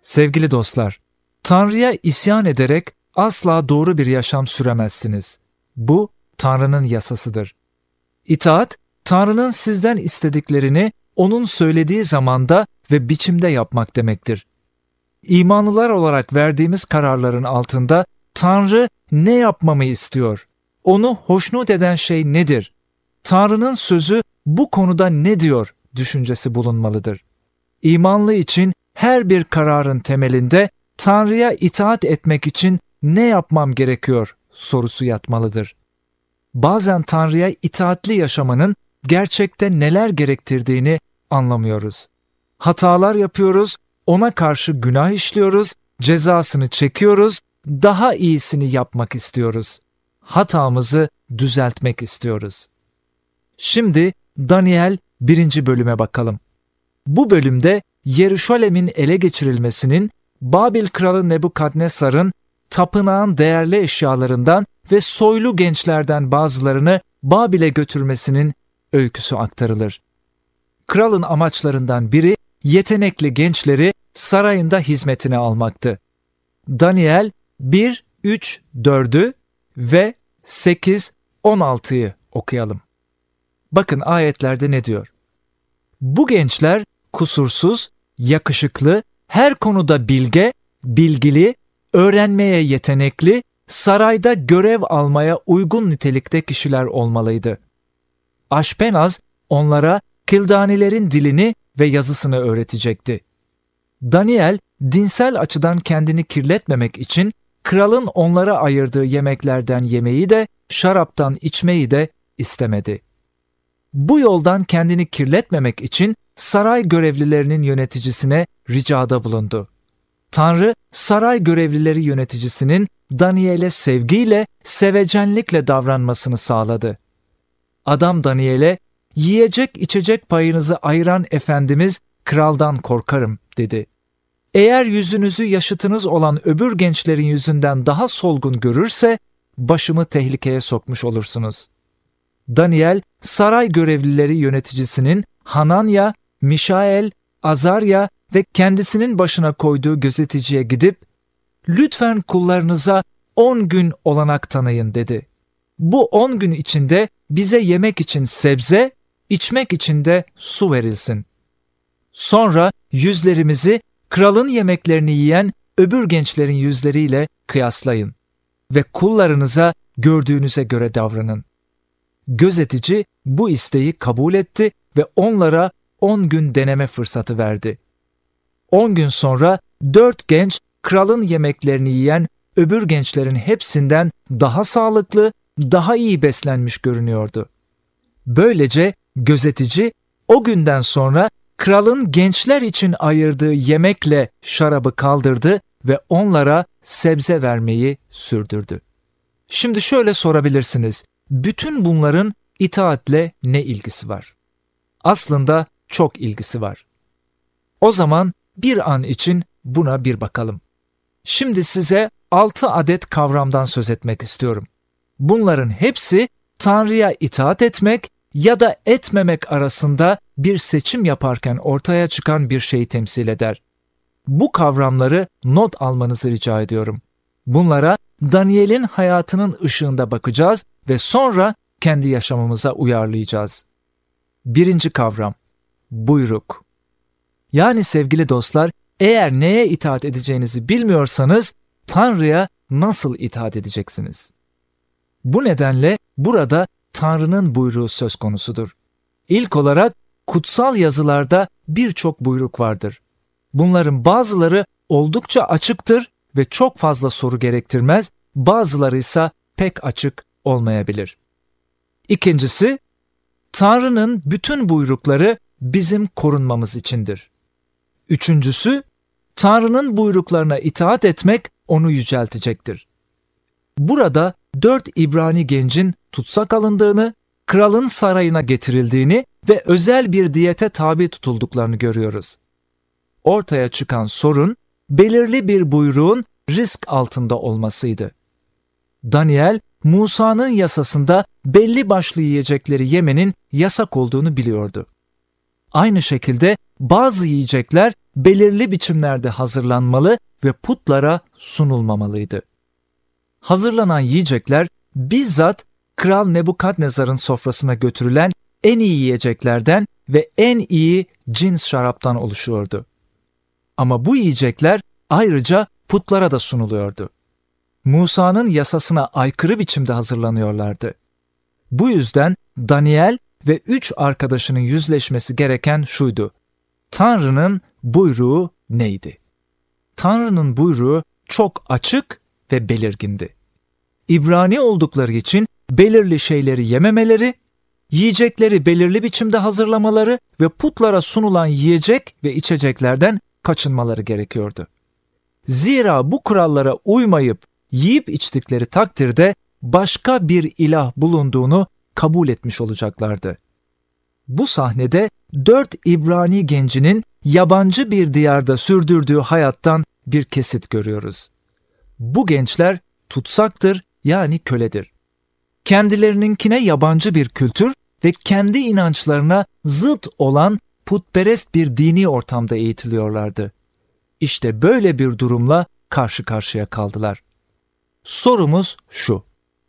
Sevgili dostlar, Tanrı'ya isyan ederek asla doğru bir yaşam süremezsiniz. Bu Tanrı'nın yasasıdır. İtaat, Tanrı'nın sizden istediklerini O'nun söylediği zamanda ve biçimde yapmak demektir. İmanlılar olarak verdiğimiz kararların altında Tanrı ne yapmamı istiyor? Onu hoşnut eden şey nedir? Tanrı'nın sözü bu konuda ne diyor düşüncesi bulunmalıdır. İmanlı için her bir kararın temelinde Tanrı'ya itaat etmek için ne yapmam gerekiyor sorusu yatmalıdır. Bazen Tanrı'ya itaatli yaşamanın gerçekte neler gerektirdiğini anlamıyoruz. Hatalar yapıyoruz, O'na karşı günah işliyoruz, cezasını çekiyoruz, daha iyisini yapmak istiyoruz. Hatamızı düzeltmek istiyoruz. Şimdi Daniel 1. bölüme bakalım. Bu bölümde Yeruşalim'in ele geçirilmesinin, Babil kralı Nebukadnesar'ın tapınağın değerli eşyalarından ve soylu gençlerden bazılarını Babil'e götürmesinin öyküsü aktarılır. Kralın amaçlarından biri yetenekli gençleri sarayında hizmetine almaktı. Daniel 1, 3, 4'ü ve 8, 16'yı okuyalım. Bakın ayetlerde ne diyor? Bu gençler kusursuz, yakışıklı, her konuda bilgili, öğrenmeye yetenekli, sarayda görev almaya uygun nitelikte kişiler olmalıydı. Aşpenaz onlara Kildanilerin dilini ve yazısını öğretecekti. Daniel, dinsel açıdan kendini kirletmemek için kralın onlara ayırdığı yemeklerden yemeyi de, şaraptan içmeyi de istemedi. Bu yoldan kendini kirletmemek için saray görevlilerinin yöneticisine ricada bulundu. Tanrı, saray görevlileri yöneticisinin Daniel'e sevgiyle, sevecenlikle davranmasını sağladı. Adam Daniel'e, "Yiyecek içecek payınızı ayıran Efendimiz kraldan korkarım," dedi. "Eğer yüzünüzü yaşıtınız olan öbür gençlerin yüzünden daha solgun görürse, başımı tehlikeye sokmuş olursunuz." Daniel, saray görevlileri yöneticisinin Hananya, Mişael, Azarya ve kendisinin başına koyduğu gözeticiye gidip, "Lütfen kullarınıza 10 gün olanak tanıyın," dedi. "Bu 10 gün içinde bize yemek için sebze, içmek için de su verilsin. Sonra yüzlerimizi kralın yemeklerini yiyen öbür gençlerin yüzleriyle kıyaslayın ve kullarınıza gördüğünüze göre davranın." Gözetici bu isteği kabul etti ve onlara 10 gün deneme fırsatı verdi. 10 gün sonra 4 genç kralın yemeklerini yiyen öbür gençlerin hepsinden daha sağlıklı, daha iyi beslenmiş görünüyordu. Böylece gözetici o günden sonra kralın gençler için ayırdığı yemekle şarabı kaldırdı ve onlara sebze vermeyi sürdürdü. Şimdi şöyle sorabilirsiniz, bütün bunların itaatle ne ilgisi var? Aslında çok ilgisi var. O zaman bir an için buna bir bakalım. Şimdi size 6 adet kavramdan söz etmek istiyorum. Bunların hepsi Tanrı'ya itaat etmek ya da etmemek arasında bir seçim yaparken ortaya çıkan bir şeyi temsil eder. Bu kavramları not almanızı rica ediyorum. Bunlara Daniel'in hayatının ışığında bakacağız ve sonra kendi yaşamımıza uyarlayacağız. 1. kavram, buyruk. Yani sevgili dostlar, eğer neye itaat edeceğinizi bilmiyorsanız Tanrı'ya nasıl itaat edeceksiniz? Bu nedenle burada Tanrı'nın buyruğu söz konusudur. İlk olarak kutsal yazılarda birçok buyruk vardır. Bunların bazıları oldukça açıktır ve çok fazla soru gerektirmez, bazıları ise pek açık olmayabilir. İkincisi, Tanrı'nın bütün buyrukları bizim korunmamız içindir. Üçüncüsü, Tanrı'nın buyruklarına itaat etmek onu yüceltecektir. Burada 4 İbrani gencin tutsak alındığını, kralın sarayına getirildiğini ve özel bir diyete tabi tutulduklarını görüyoruz. Ortaya çıkan sorun, belirli bir buyruğun risk altında olmasıydı. Daniel, Musa'nın yasasında belli başlı yiyecekleri yemenin yasak olduğunu biliyordu. Aynı şekilde bazı yiyecekler belirli biçimlerde hazırlanmalı ve putlara sunulmamalıydı. Hazırlanan yiyecekler bizzat Kral Nebukadnezar'ın sofrasına götürülen en iyi yiyeceklerden ve en iyi cins şaraptan oluşuyordu. Ama bu yiyecekler ayrıca putlara da sunuluyordu. Musa'nın yasasına aykırı biçimde hazırlanıyorlardı. Bu yüzden Daniel ve 3 arkadaşının yüzleşmesi gereken şuydu: Tanrı'nın buyruğu neydi? Tanrı'nın buyruğu çok açık ve belirgindi. İbrani oldukları için belirli şeyleri yememeleri, yiyecekleri belirli biçimde hazırlamaları ve putlara sunulan yiyecek ve içeceklerden kaçınmaları gerekiyordu. Zira bu kurallara uymayıp yiyip içtikleri takdirde başka bir ilah bulunduğunu kabul etmiş olacaklardı. Bu sahnede 4 İbrani gencinin yabancı bir diyarda sürdürdüğü hayattan bir kesit görüyoruz. Bu gençler tutsaktır, yani köledir. Kendilerininkine yabancı bir kültür ve kendi inançlarına zıt olan putperest bir dini ortamda eğitiliyorlardı. İşte böyle bir durumla karşı karşıya kaldılar. Sorumuz şu: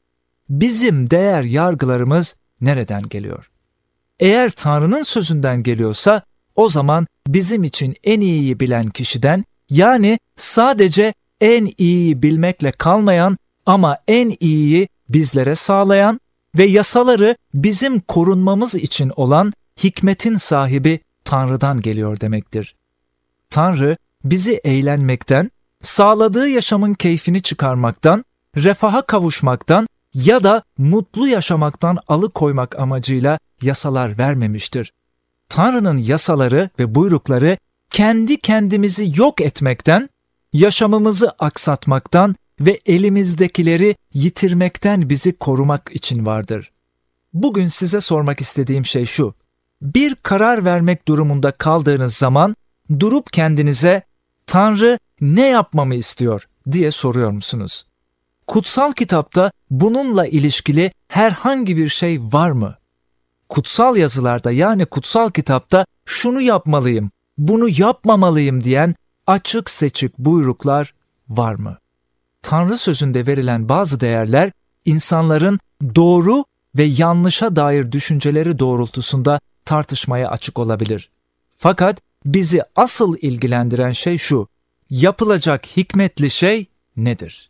bizim değer yargılarımız nereden geliyor? Eğer Tanrı'nın sözünden geliyorsa, o zaman bizim için en iyiyi bilen kişiden, yani sadece en iyiyi bilmekle kalmayan ama en iyiyi bizlere sağlayan ve yasaları bizim korunmamız için olan hikmetin sahibi Tanrı'dan geliyor demektir. Tanrı bizi eğlenmekten, sağladığı yaşamın keyfini çıkarmaktan, refaha kavuşmaktan ya da mutlu yaşamaktan alıkoymak amacıyla yasalar vermemiştir. Tanrı'nın yasaları ve buyrukları kendi kendimizi yok etmekten, yaşamımızı aksatmaktan ve elimizdekileri yitirmekten bizi korumak için vardır. Bugün size sormak istediğim şey şu: bir karar vermek durumunda kaldığınız zaman durup kendinize "Tanrı ne yapmamı istiyor?" diye soruyor musunuz? Kutsal kitapta bununla ilişkili herhangi bir şey var mı? Kutsal yazılarda, yani kutsal kitapta şunu yapmalıyım, bunu yapmamalıyım diyen açık seçik buyruklar var mı? Tanrı sözünde verilen bazı değerler insanların doğru ve yanlışa dair düşünceleri doğrultusunda tartışmaya açık olabilir. Fakat bizi asıl ilgilendiren şey şu: yapılacak hikmetli şey nedir?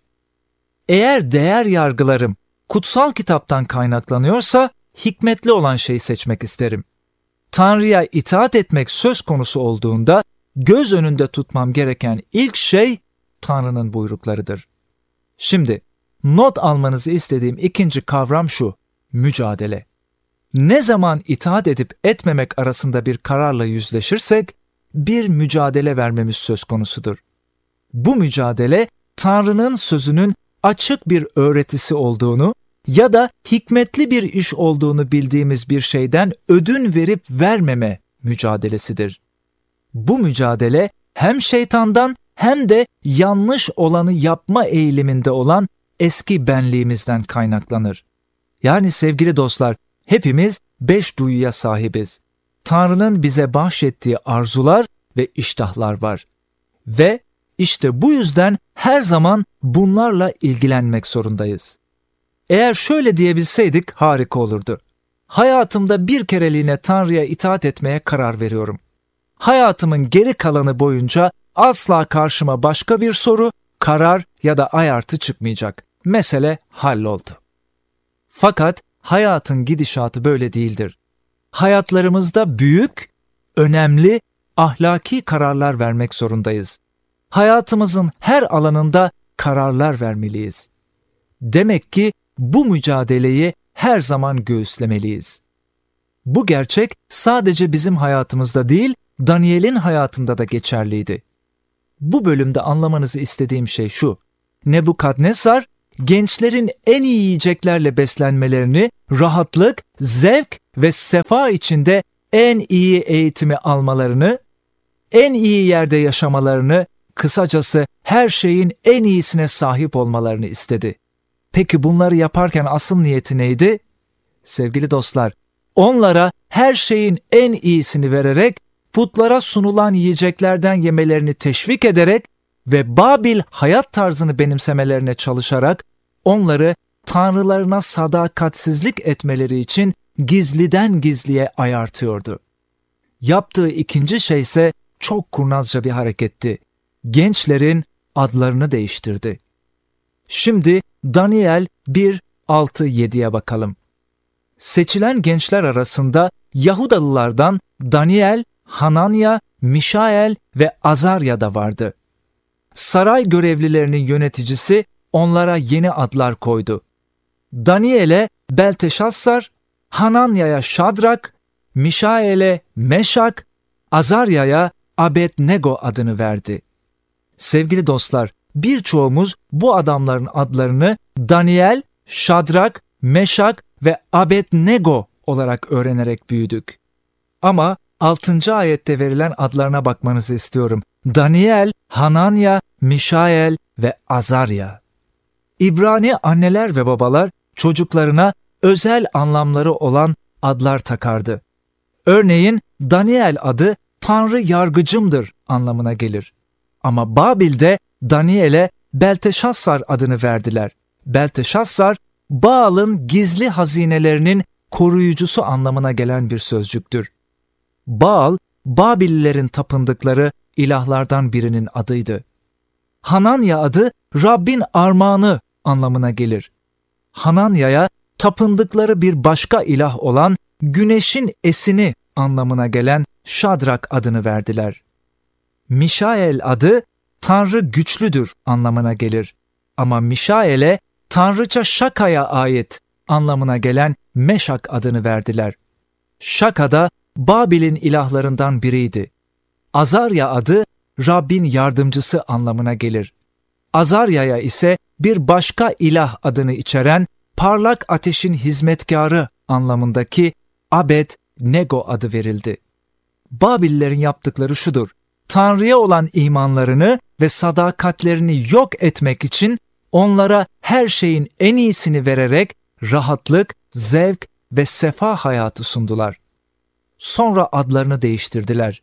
Eğer değer yargılarım kutsal kitaptan kaynaklanıyorsa hikmetli olan şeyi seçmek isterim. Tanrı'ya itaat etmek söz konusu olduğunda göz önünde tutmam gereken ilk şey Tanrı'nın buyruklarıdır. Şimdi not almanızı istediğim ikinci kavram şu: mücadele. Ne zaman itaat edip etmemek arasında bir kararla yüzleşirsek bir mücadele vermemiz söz konusudur. Bu mücadele Tanrı'nın sözünün açık bir öğretisi olduğunu ya da hikmetli bir iş olduğunu bildiğimiz bir şeyden ödün verip vermeme mücadelesidir. Bu mücadele hem şeytandan hem de yanlış olanı yapma eğiliminde olan eski benliğimizden kaynaklanır. Yani sevgili dostlar, hepimiz 5 duyuya sahibiz. Tanrı'nın bize bahşettiği arzular ve iştahlar var. Ve işte bu yüzden her zaman bunlarla ilgilenmek zorundayız. Eğer şöyle diyebilseydik harika olurdu: hayatımda bir kereliğine Tanrı'ya itaat etmeye karar veriyorum. Hayatımın geri kalanı boyunca asla karşıma başka bir soru, karar ya da ayartı çıkmayacak. Mesele halloldu. Fakat hayatın gidişatı böyle değildir. Hayatlarımızda büyük, önemli, ahlaki kararlar vermek zorundayız. Hayatımızın her alanında kararlar vermeliyiz. Demek ki bu mücadeleyi her zaman göğüslemeliyiz. Bu gerçek sadece bizim hayatımızda değil, Daniel'in hayatında da geçerliydi. Bu bölümde anlamanızı istediğim şey şu: Nebukadnezar, gençlerin en iyi yiyeceklerle beslenmelerini, rahatlık, zevk ve sefa içinde en iyi eğitimi almalarını, en iyi yerde yaşamalarını, kısacası her şeyin en iyisine sahip olmalarını istedi. Peki bunları yaparken asıl niyeti neydi? Sevgili dostlar, onlara her şeyin en iyisini vererek putlara sunulan yiyeceklerden yemelerini teşvik ederek ve Babil hayat tarzını benimsemelerine çalışarak onları tanrılarına sadakatsizlik etmeleri için gizliden gizliye ayartıyordu. Yaptığı ikinci şey ise çok kurnazca bir hareketti. Gençlerin adlarını değiştirdi. Şimdi Daniel 1-6-7'ye bakalım. Seçilen gençler arasında Yahudalılardan Daniel, Hananya, Mişael ve Azarya da vardı. Saray görevlilerinin yöneticisi onlara yeni adlar koydu. Daniel'e Belteşassar, Hananya'ya Şadrak, Mişael'e Meşak, Azarya'ya Abednego adını verdi. Sevgili dostlar, birçoğumuz bu adamların adlarını Daniel, Şadrak, Meşak ve Abednego olarak öğrenerek büyüdük. Ama 6. ayette verilen adlarına bakmanızı istiyorum. Daniel, Hananya, Mişael ve Azarya. İbrani anneler ve babalar çocuklarına özel anlamları olan adlar takardı. Örneğin Daniel adı Tanrı yargıcımdır anlamına gelir. Ama Babil'de Daniel'e Belteşassar adını verdiler. Belteşassar, Baal'ın gizli hazinelerinin koruyucusu anlamına gelen bir sözcüktür. Baal, Babililerin tapındıkları ilahlardan birinin adıydı. Hananya adı Rabbin armağanı anlamına gelir. Hananya'ya tapındıkları bir başka ilah olan güneşin esini anlamına gelen Şadrak adını verdiler. Mişael adı Tanrı güçlüdür anlamına gelir. Ama Mişael'e Tanrıça Şaka'ya ait anlamına gelen Meşak adını verdiler. Şaka da Babil'in ilahlarından biriydi. Azarya adı Rabbin yardımcısı anlamına gelir. Azarya'ya ise bir başka ilah adını içeren parlak ateşin hizmetkarı anlamındaki Abed-Nego adı verildi. Babillerin yaptıkları şudur: Tanrı'ya olan imanlarını ve sadakatlerini yok etmek için onlara her şeyin en iyisini vererek rahatlık, zevk ve sefa hayatı sundular. Sonra adlarını değiştirdiler.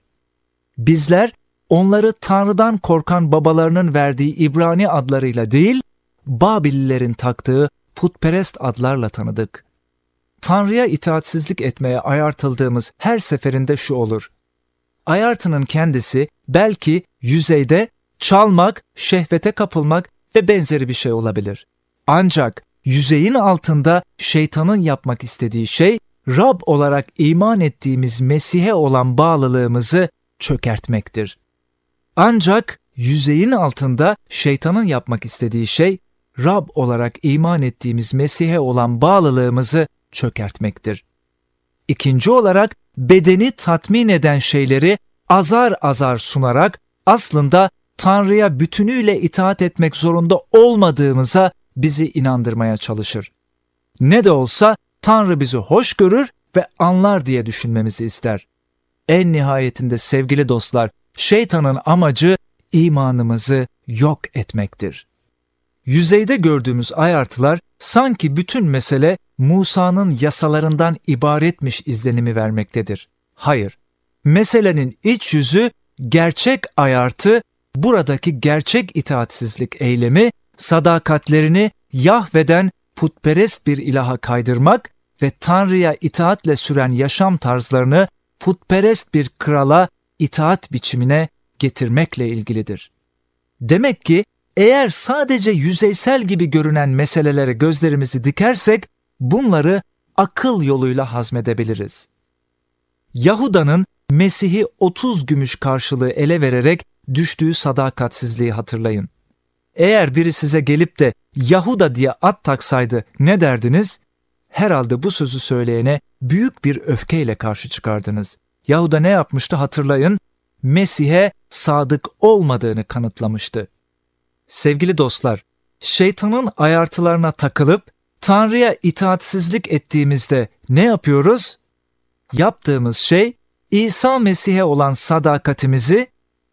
Bizler onları Tanrı'dan korkan babalarının verdiği İbrani adlarıyla değil, Babililerin taktığı putperest adlarla tanıdık. Tanrı'ya itaatsizlik etmeye ayartıldığımız her seferinde şu olur: ayartının kendisi belki yüzeyde çalmak, şehvete kapılmak ve benzeri bir şey olabilir. Ancak yüzeyin altında şeytanın yapmak istediği şey, Rab olarak iman ettiğimiz Mesih'e olan bağlılığımızı çökertmektir. Ancak yüzeyin altında şeytanın yapmak istediği şey, Rab olarak iman ettiğimiz Mesih'e olan bağlılığımızı çökertmektir. İkinci olarak bedeni tatmin eden şeyleri azar azar sunarak aslında Tanrı'ya bütünüyle itaat etmek zorunda olmadığımıza bizi inandırmaya çalışır. Ne de olsa Tanrı bizi hoş görür ve anlar diye düşünmemizi ister. En nihayetinde sevgili dostlar, şeytanın amacı imanımızı yok etmektir. Yüzeyde gördüğümüz ayartılar sanki bütün mesele Musa'nın yasalarından ibaretmiş izlenimi vermektedir. Hayır, meselenin iç yüzü, gerçek ayartı, buradaki gerçek itaatsizlik eylemi, sadakatlerini Yahve'den putperest bir ilaha kaydırmak ve Tanrı'ya itaatle süren yaşam tarzlarını putperest bir krala itaat biçimine getirmekle ilgilidir. Demek ki eğer sadece yüzeysel gibi görünen meselelere gözlerimizi dikersek bunları akıl yoluyla hazmedebiliriz. Yahuda'nın Mesih'i 30 gümüş karşılığı ele vererek düştüğü sadakatsizliği hatırlayın. Eğer biri size gelip de Yahuda diye ad taksaydı ne derdiniz? Herhalde bu sözü söyleyene büyük bir öfkeyle karşı çıkardınız. Yahuda ne yapmıştı hatırlayın? Mesih'e sadık olmadığını kanıtlamıştı. Sevgili dostlar, şeytanın ayartılarına takılıp Tanrı'ya itaatsizlik ettiğimizde ne yapıyoruz? Yaptığımız şey İsa Mesih'e olan sadakatimizi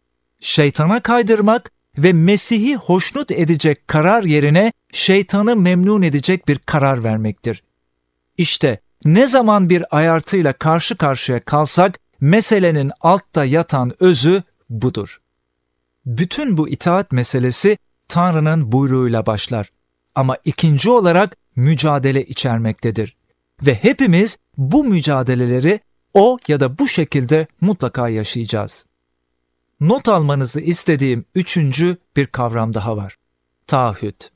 şeytana kaydırmak ve Mesih'i hoşnut edecek karar yerine şeytanı memnun edecek bir karar vermektir. İşte ne zaman bir ayartıyla karşı karşıya kalsak meselenin altta yatan özü budur. Bütün bu itaat meselesi Tanrı'nın buyruğuyla başlar. Ama ikinci olarak mücadele içermektedir. Ve hepimiz bu mücadeleleri o ya da bu şekilde mutlaka yaşayacağız. Not almanızı istediğim üçüncü bir kavram daha var. Taahhüt.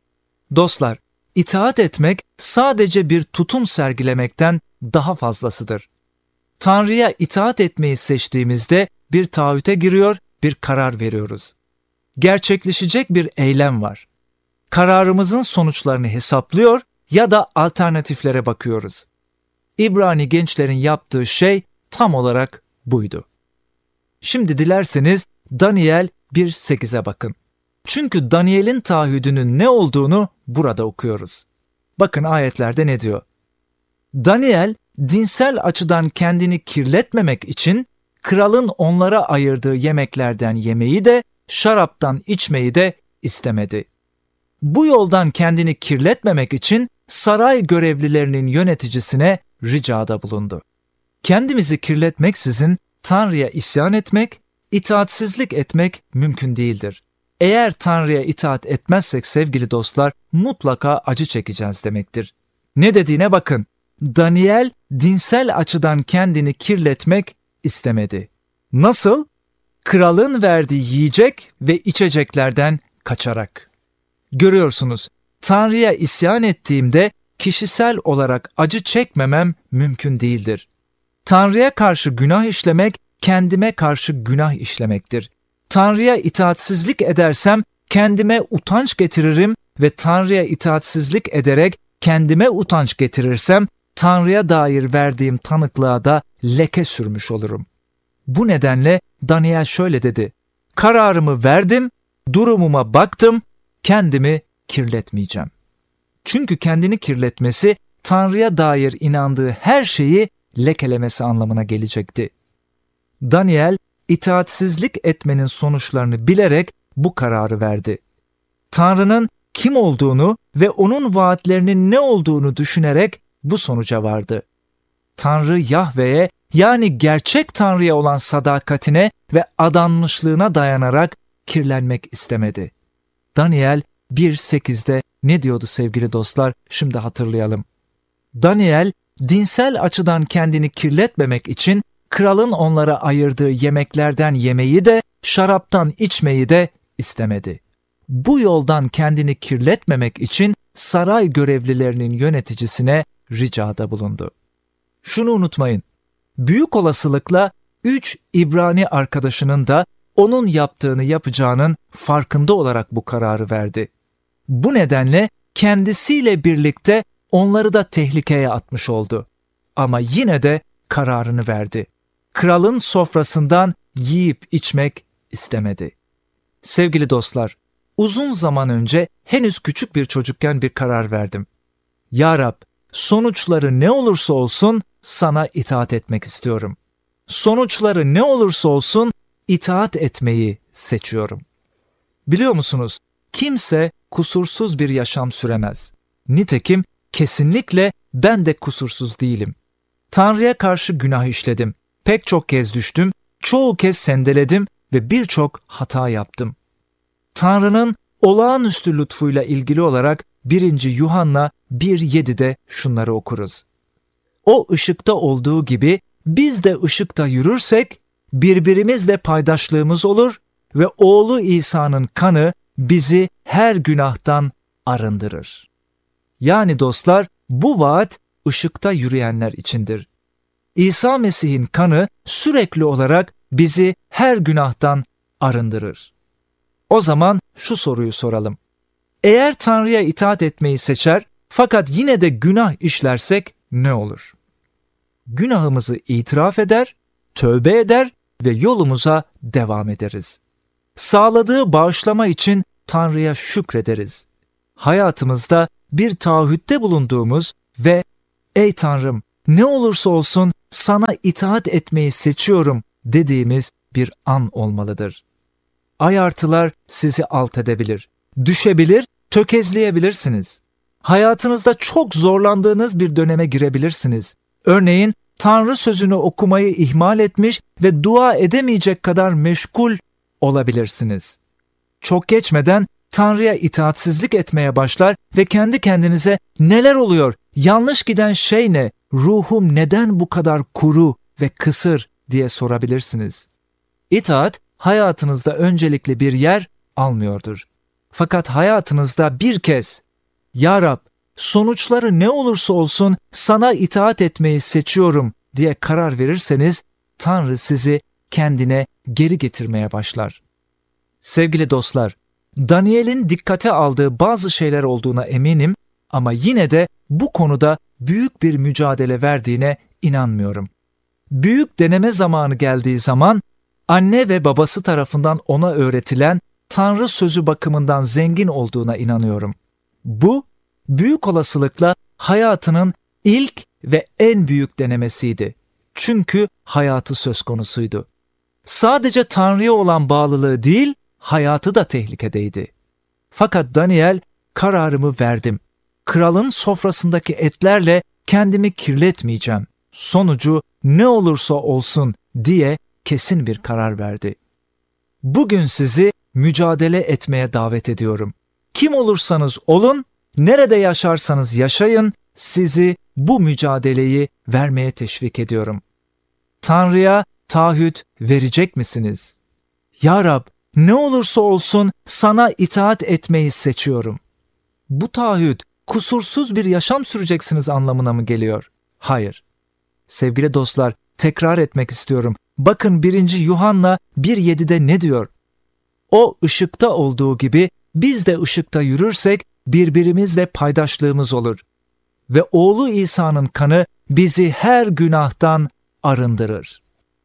Dostlar, itaat etmek sadece bir tutum sergilemekten daha fazlasıdır. Tanrı'ya itaat etmeyi seçtiğimizde bir taahhüte giriyor, bir karar veriyoruz. Gerçekleşecek bir eylem var. Kararımızın sonuçlarını hesaplıyor ya da alternatiflere bakıyoruz. İbrani gençlerin yaptığı şey tam olarak buydu. Şimdi dilerseniz Daniel 1:8'e bakın. Çünkü Daniel'in taahhüdünün ne olduğunu burada okuyoruz. Bakın ayetlerde ne diyor? Daniel, dinsel açıdan kendini kirletmemek için kralın onlara ayırdığı yemeklerden yemeyi de, şaraptan içmeyi de istemedi. Bu yoldan kendini kirletmemek için saray görevlilerinin yöneticisine ricada bulundu. Kendimizi kirletmeksizin Tanrı'ya isyan etmek, itaatsizlik etmek mümkün değildir. Eğer Tanrı'ya itaat etmezsek sevgili dostlar mutlaka acı çekeceğiz demektir. Ne dediğine bakın. Daniel dinsel açıdan kendini kirletmek istemedi. Nasıl? Kralın verdiği yiyecek ve içeceklerden kaçarak. Görüyorsunuz, Tanrı'ya isyan ettiğimde kişisel olarak acı çekmemem mümkün değildir. Tanrı'ya karşı günah işlemek, kendime karşı günah işlemektir. Tanrı'ya itaatsizlik edersem kendime utanç getiririm ve Tanrı'ya itaatsizlik ederek kendime utanç getirirsem Tanrı'ya dair verdiğim tanıklığa da leke sürmüş olurum. Bu nedenle Daniel şöyle dedi: kararımı verdim, durumuma baktım, kendimi kirletmeyeceğim. Çünkü kendini kirletmesi Tanrı'ya dair inandığı her şeyi lekelemesi anlamına gelecekti. Daniel, itaatsizlik etmenin sonuçlarını bilerek bu kararı verdi. Tanrı'nın kim olduğunu ve onun vaatlerinin ne olduğunu düşünerek bu sonuca vardı. Tanrı Yahve'ye, yani gerçek Tanrı'ya olan sadakatine ve adanmışlığına dayanarak kirlenmek istemedi. Daniel 1:8'de ne diyordu sevgili dostlar? Şimdi hatırlayalım. Daniel, dinsel açıdan kendini kirletmemek için kralın onlara ayırdığı yemeklerden yemeyi de, şaraptan içmeyi de istemedi. Bu yoldan kendini kirletmemek için saray görevlilerinin yöneticisine ricada bulundu. Şunu unutmayın, büyük olasılıkla 3 İbrani arkadaşının da onun yaptığını yapacağının farkında olarak bu kararı verdi. Bu nedenle kendisiyle birlikte onları da tehlikeye atmış oldu. Ama yine de kararını verdi. Kralın sofrasından yiyip içmek istemedi. Sevgili dostlar, uzun zaman önce henüz küçük bir çocukken bir karar verdim. Ya Rab, sonuçları ne olursa olsun sana itaat etmek istiyorum. Sonuçları ne olursa olsun itaat etmeyi seçiyorum. Biliyor musunuz? Kimse kusursuz bir yaşam süremez. Nitekim kesinlikle ben de kusursuz değilim. Tanrı'ya karşı günah işledim. Pek çok kez düştüm, çoğu kez sendeledim ve birçok hata yaptım. Tanrı'nın olağanüstü lütfuyla ilgili olarak 1. Yuhanna 1:7'de şunları okuruz. O ışıkta olduğu gibi biz de ışıkta yürürsek birbirimizle paydaşlığımız olur ve oğlu İsa'nın kanı bizi her günahtan arındırır. Yani dostlar, bu vaat ışıkta yürüyenler içindir. İsa Mesih'in kanı sürekli olarak bizi her günahtan arındırır. O zaman şu soruyu soralım. Eğer Tanrı'ya itaat etmeyi seçer fakat yine de günah işlersek ne olur? Günahımızı itiraf eder, tövbe eder ve yolumuza devam ederiz. Sağladığı bağışlama için Tanrı'ya şükrederiz. Hayatımızda bir taahhütte bulunduğumuz ve "Ey Tanrım, ne olursa olsun sana itaat etmeyi seçiyorum" dediğimiz bir an olmalıdır. Ayartılar sizi alt edebilir, düşebilir, tökezleyebilirsiniz. Hayatınızda çok zorlandığınız bir döneme girebilirsiniz. Örneğin Tanrı sözünü okumayı ihmal etmiş ve dua edemeyecek kadar meşgul olabilirsiniz. Çok geçmeden Tanrı'ya itaatsizlik etmeye başlar ve kendi kendinize neler oluyor, yanlış giden şey ne, ruhum neden bu kadar kuru ve kısır diye sorabilirsiniz. İtaat hayatınızda öncelikli bir yer almıyordur. Fakat hayatınızda bir kez, "Ya Rab, sonuçları ne olursa olsun sana itaat etmeyi seçiyorum" diye karar verirseniz, Tanrı sizi kendine geri getirmeye başlar. Sevgili dostlar, Daniel'in dikkate aldığı bazı şeyler olduğuna eminim ama yine de bu konuda büyük bir mücadele verdiğine inanmıyorum. Büyük deneme zamanı geldiği zaman anne ve babası tarafından ona öğretilen Tanrı sözü bakımından zengin olduğuna inanıyorum. Bu, büyük olasılıkla hayatının ilk ve en büyük denemesiydi. Çünkü hayatı söz konusuydu. Sadece Tanrı'ya olan bağlılığı değil, hayatı da tehlikedeydi. Fakat Daniel, "Kararımı verdim. Kralın sofrasındaki etlerle kendimi kirletmeyeceğim. Sonucu ne olursa olsun" diye kesin bir karar verdi. Bugün sizi mücadele etmeye davet ediyorum. Kim olursanız olun, nerede yaşarsanız yaşayın, sizi bu mücadeleyi vermeye teşvik ediyorum. Tanrı'ya taahhüt verecek misiniz? "Ya Rab, ne olursa olsun sana itaat etmeyi seçiyorum." Bu taahhüt kusursuz bir yaşam süreceksiniz anlamına mı geliyor? Hayır. Sevgili dostlar, tekrar etmek istiyorum. Bakın 1. Yuhanna 1:7'de ne diyor? "O ışıkta olduğu gibi biz de ışıkta yürürsek birbirimizle paydaşlığımız olur. Ve oğlu İsa'nın kanı bizi her günahtan arındırır."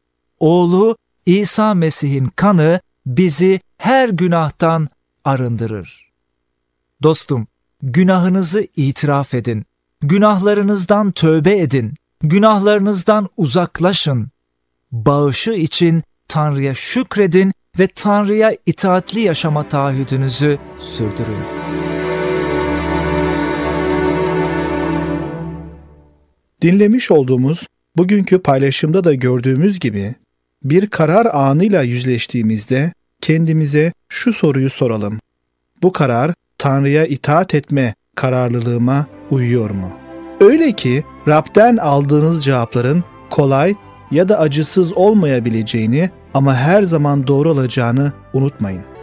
Oğlu İsa Mesih'in kanı bizi her günahtan arındırır. Dostum, günahınızı itiraf edin. Günahlarınızdan tövbe edin. Günahlarınızdan uzaklaşın. Bağışı için Tanrı'ya şükredin ve Tanrı'ya itaatli yaşama taahhüdünüzü sürdürün. Dinlemiş olduğumuz bugünkü paylaşımda da gördüğümüz gibi bir karar anıyla yüzleştiğimizde kendimize şu soruyu soralım: bu karar Tanrı'ya itaat etme kararlılığıma uyuyor mu? Öyle ki Rab'den aldığınız cevapların kolay ya da acısız olmayabileceğini ama her zaman doğru olacağını unutmayın.